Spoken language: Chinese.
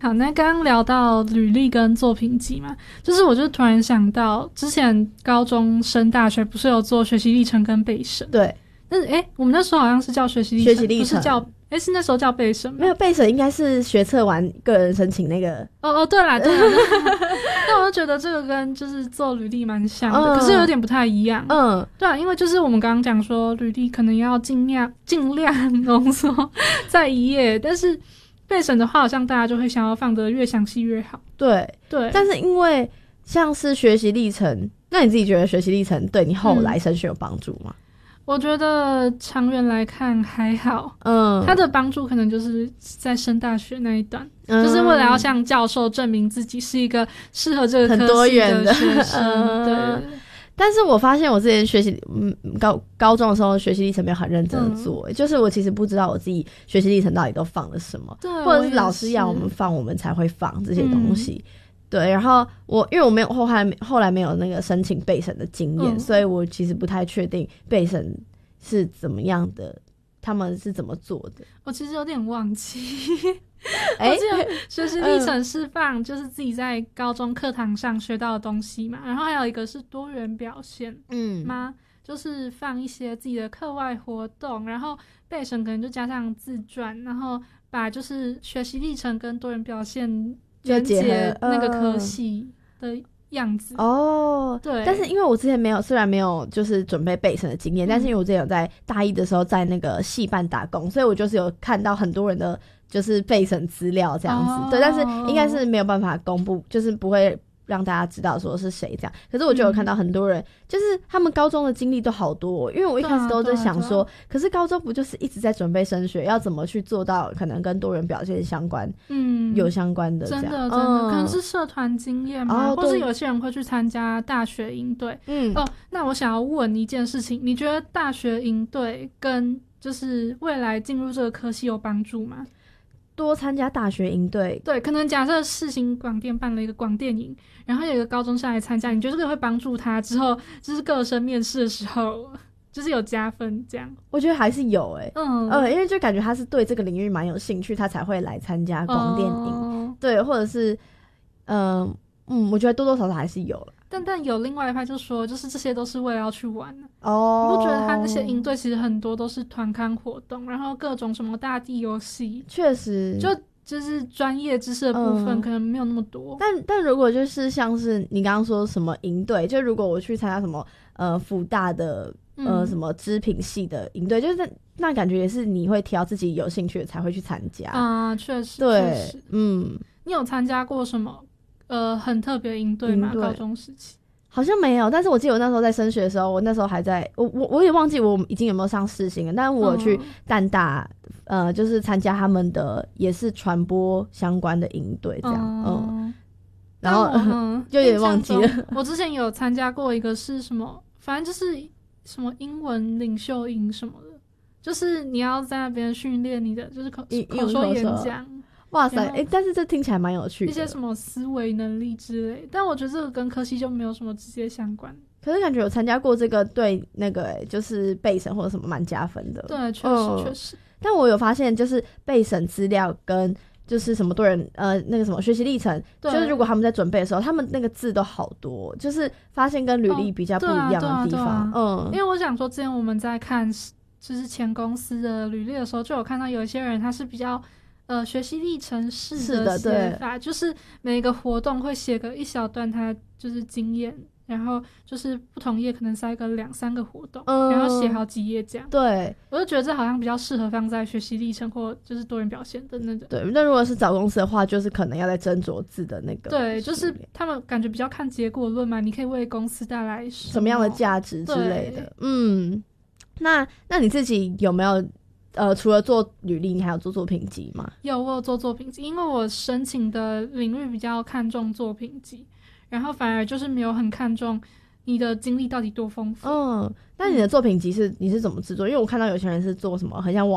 好，那刚刚聊到履历跟作品集嘛，就是我就突然想到，之前高中升大学不是有做学习历程跟备审？ 对， 但是我们那时候好像是叫学习历程，不是叫是那时候叫备审吗？ 没有，备审应该是学测完个人申请那个。 对啦。那我就觉得这个跟就是做履历蛮像的，可是有点不太一样。对啊，因为就是我们刚刚讲说履历可能要尽量浓缩在一页，但是备审的话好像大家就会想要放得越详细越好。 对，但是因为像是学习历程，那你自己觉得学习历程对你后来升学有帮助吗？ 我觉得长远来看还好，它的帮助可能就是在升大学那一段，就是为了要向教授证明自己是一个适合这个科系的学生。对。 但是我发现我之前学习高中的时候学习历程没有很认真的做，就是我其实不知道我自己学习历程到底都放了什么，或者是老师要我们放我们才会放这些东西。对，然后因为我没有后来没有那个申请备审的经验，所以我其实不太确定备审是怎么样的，他们是怎么做的。 我其实有点忘记。我记得学习历程是放就是自己在高中课堂上学到的东西嘛，然后还有一个是多元表现吗？就是放一些自己的课外活动，然后备审可能就加上自传，然后把就是学习历程跟多元表现连接那个科系的样子。 对。但是因为我之前虽然没有就是准备备审的经验，但是因为我之前有在大一的时候在那个系办打工，所以我就是有看到很多人的就是备审资料这样子。对，但是应该是没有办法公布，就是不会让大家知道说是谁这样。可是我就有看到很多人就是他们高中的经历都好多因为我一开始都在想说可是高中不就是一直在准备升学，要怎么去做到可能跟多元表现相关有相关的这样。 真的可能是社团经验嘛，或是有些人会去参加大学营队。那我想要问一件事情，你觉得大学营队跟就是未来进入这个科系有帮助吗？ 多参加大学营队， 对，可能假设世新广电办了一个广电营，然后有一个高中生来参加，你觉得这个会帮助他之后就是各生面试的时候就是有加分这样？ 我觉得还是有因为就感觉他是对这个领域蛮有兴趣，他才会来参加广电营。对，或者是我觉得多多少少还是有了。 但有另外一派就说就是这些都是为了要去玩的。你不觉得他那些营队其实很多都是团康活动，然后各种什么大地游戏， 确实就是专业知识的部分可能没有那么多。 但如果就是像是你刚刚说什么营队，就如果我去参加什么辅大的什么织品系的营队，就是那感觉也是你会挑自己有兴趣的才会去参加确实。 对， 你有参加过什么很特别的营队吗？高中时期好像没有，但是我记得我那时候在升学的时候，我那时候还在我也忘记我已经有没有上世新了，但是我有去淡大就是参加他们的也是传播相关的营队这样。然后就有点忘记了。 我之前有参加过一个是什么，反正就是什么英文领袖营什么的，就是你要在那边训练你的就是口说演讲。 哇塞，但是这听起来蛮有趣的， 一些什么思维能力之类，但我觉得这个跟科系就没有什么直接相关。 可是感觉有参加过这个对那个就是备审或者什么蛮加分的。 对，确实。 但我有发现就是备审资料跟就是什么多人那个什么学习历程，就是如果他们在准备的时候，他们那个字都好多，就是发现跟履历比较不一样的地方。 因为我想说之前我们在看就是前公司的履历的时候，就有看到有一些人他是比较学习历程式的写法，就是每一个活动会写个一小段他就是经验，然后就是不同页可能塞个2-3个活动，然后写好几页这样。 对， 我就觉得这好像比较适合放在学习历程或就是多元表现的那种。 对，那如果是找公司的话，就是可能要在斟酌字的那个。 对，就是他们感觉比较看结果论嘛，你可以为公司带来什么样的价值之类的。那你自己有没有除了做履历，你还有做作品集吗？ 有，我有做作品集，因为我申请的领域比较看重作品集，然后反而就是没有很看重你的经历到底多丰富。 那你的作品集你是怎么制作？因为我看到有些人是做什么很像网